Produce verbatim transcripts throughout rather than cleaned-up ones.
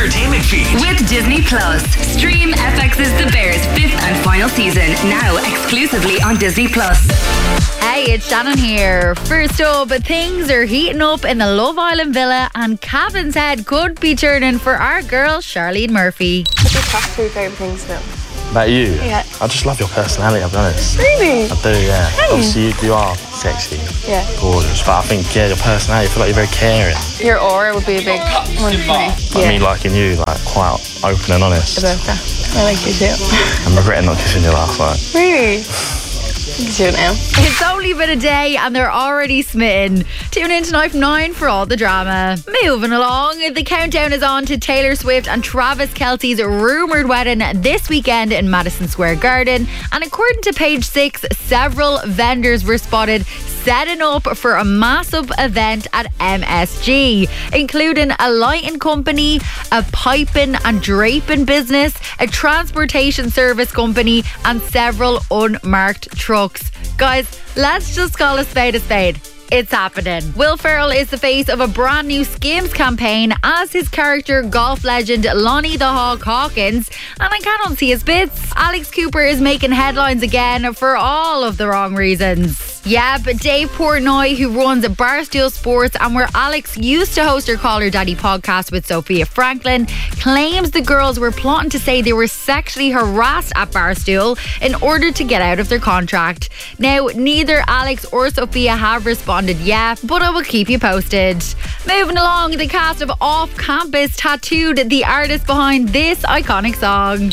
entertainment feed. With Disney Plus. Stream F X's The Bears fifth and final season, now exclusively on Disney Plus. Hey, it's Shannon here. First up, things are heating up in the Love Island villa and Cavan's head could be turning for our girl Charlene Murphy. What's your top three favourite things about me? About you? Yeah. I just love your personality, I'll be honest. Really? I do, yeah. Thanks. Obviously, you, you are sexy, Yeah. gorgeous, but I think, yeah, your personality, I feel like you're very caring. Your aura would be a big one for me. Like Yeah. me liking you, like, quite open and honest. About that. I like you too. I'm regretting not kissing you last night. Really? You can do it now. It's only been a day and they're already smitten. Tune in tonight from nine for all the drama. Moving along, the countdown is on to Taylor Swift and Travis Kelce's rumoured wedding this weekend in Madison Square Garden. And according to Page Six, several vendors were spotted setting up for a massive event at M S G, including a lighting company, a piping and draping business, a transportation service company, and several unmarked trucks. Guys, let's just call a spade a spade. It's happening. Will Ferrell is the face of a brand new Skims campaign as his character golf legend Lonnie the Hawk Hawkins, and I can't unsee his bits. Alex Cooper is making headlines again for all of the wrong reasons. Yeah, but Dave Portnoy, who runs Barstool Sports and where Alex used to host her Call Her Daddy podcast with Sophia Franklin, claims the girls were plotting to say they were sexually harassed at Barstool in order to get out of their contract. Now, neither Alex or Sophia have responded yet, but I will keep you posted. Moving along, the cast of Off Campus tattooed the artist behind this iconic song.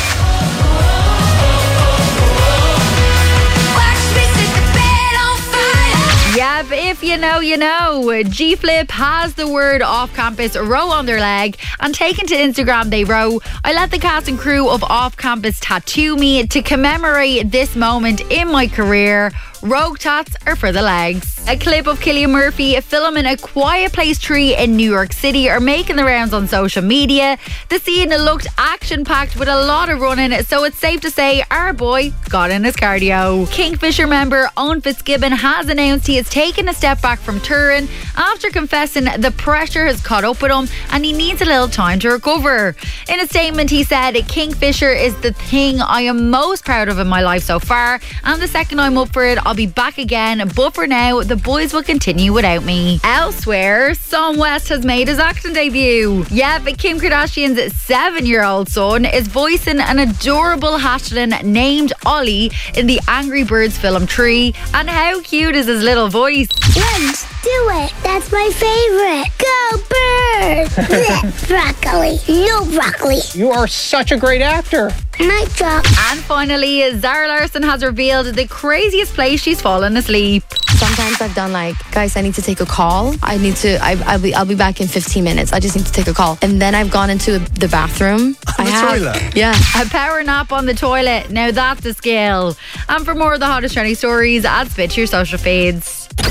Yeah, but if you know, you know. G-Flip has the word Off Campus row on their leg, and taken to Instagram they row, I let the cast and crew of Off Campus tattoo me to commemorate this moment in my career. Rogue tats are for the legs. A clip of Cillian Murphy filming a Quiet Place tree in New York City are making the rounds on social media. The scene looked action-packed with a lot of running, so it's safe to say our boy got in his cardio. Kingfisher member Owen Fitzgibbon has announced he has taken a step back from touring after confessing the pressure has caught up with him and he needs a little time to recover. In a statement he said, Kingfisher is the thing I am most proud of in my life so far, and the second I'm up for it I'll be back again, but for now the boys will continue without me. Elsewhere, Sam West has made his acting debut. Yeah, but Kim Kardashian's seven-year-old son is voicing an adorable hatchling named Ollie in the Angry Birds film Tree. And how cute is his little voice? Let's do it. That's my favorite. Go birds. Blech, broccoli. No broccoli. You are such a great actor. Mic drop. And finally, Zara Larsson has revealed the craziest place she's fallen asleep. Sometimes I've done like, guys, I need to take a call. I need to, I, I'll, be, I'll be back in fifteen minutes. I just need to take a call. And then I've gone into the bathroom. On I the have, toilet? Yeah. A power nap on the toilet. Now that's a skill. And for more of the hottest trending stories, add Spit to your social feeds.